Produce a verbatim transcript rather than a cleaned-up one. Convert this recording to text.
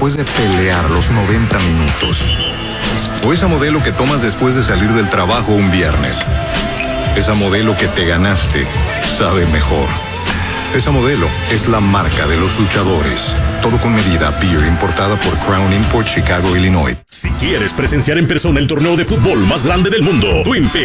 después de pelear los noventa minutos. O esa modelo que tomas después de salir del trabajo un viernes. Esa modelo que te ganaste sabe mejor. Esa modelo es la marca de los luchadores. Todo con medida. Beer importada por Crown Import, Chicago, Illinois. Si quieres presenciar en persona el torneo de fútbol más grande del mundo, Twin Peaks